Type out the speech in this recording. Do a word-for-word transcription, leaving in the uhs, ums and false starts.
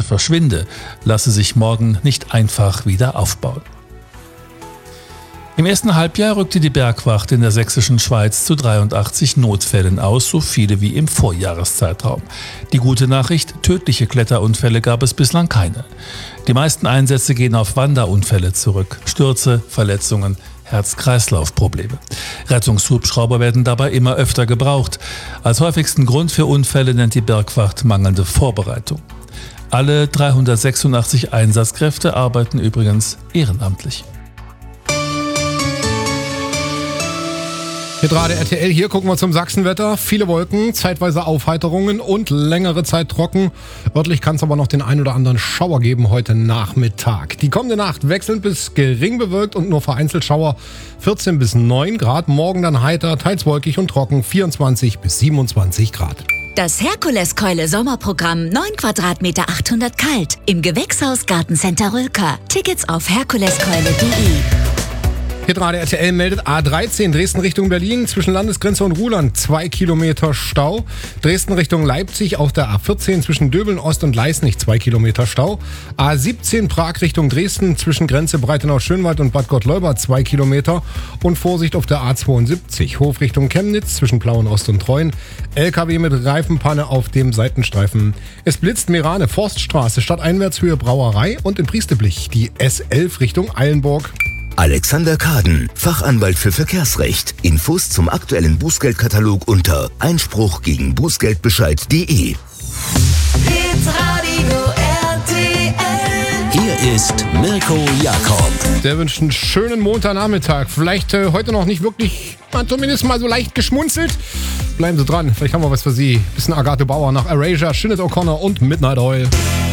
heute verschwinde, lasse sich morgen nicht einfach wieder aufbauen. Im ersten Halbjahr rückte die Bergwacht in der sächsischen Schweiz zu dreiundachtzig Notfällen aus, so viele wie im Vorjahreszeitraum. Die gute Nachricht, tödliche Kletterunfälle gab es bislang keine. Die meisten Einsätze gehen auf Wanderunfälle zurück, Stürze, Verletzungen, Herz-Kreislauf-Probleme. Rettungshubschrauber werden dabei immer öfter gebraucht. Als häufigsten Grund für Unfälle nennt die Bergwacht mangelnde Vorbereitung. Alle dreihundertsechsundachtzig Einsatzkräfte arbeiten übrigens ehrenamtlich. Hitradio R T L, hier gucken wir zum Sachsenwetter. Viele Wolken, zeitweise Aufheiterungen und längere Zeit trocken. Örtlich kann es aber noch den ein oder anderen Schauer geben heute Nachmittag. Die kommende Nacht wechselnd bis gering bewölkt und nur vereinzelt Schauer. vierzehn bis neun Grad, morgen dann heiter, teils wolkig und trocken, vierundzwanzig bis siebenundzwanzig Grad. Das Herkuleskeule Sommerprogramm, neun Quadratmeter, achthundert kalt. Im Gewächshaus Gartencenter Rülker. Tickets auf herkuleskeule punkt de. Hitradio R T L meldet A dreizehn Dresden Richtung Berlin zwischen Landesgrenze und Ruhland zwei Kilometer Stau. Dresden Richtung Leipzig auf der A vierzehn zwischen Döbeln Ost und Leisnig zwei Kilometer Stau. A siebzehn Prag Richtung Dresden zwischen Grenze Breitenau-Schönwald und Bad Gottleuba zwei Kilometer. Und Vorsicht auf der A zweiundsiebzig Hof Richtung Chemnitz zwischen Plauen-Ost und Treuen. L K W mit Reifenpanne auf dem Seitenstreifen. Es blitzt Merane Forststraße Stadteinwärtshöhe Brauerei und in Priesteblich die S elf Richtung Eilenburg. Alexander Kaden, Fachanwalt für Verkehrsrecht. Infos zum aktuellen Bußgeldkatalog unter einspruch gegen bußgeldbescheid punkt de. Hitradio R T L. Hier ist Mirko Jakob. Der wünscht einen schönen Montagnachmittag. Vielleicht äh, heute noch nicht wirklich, na, zumindest mal so leicht geschmunzelt. Bleiben Sie dran, vielleicht haben wir was für Sie. Bisschen Agathe Bauer nach Erasure, Sinead O'Connor und Midnight Oil.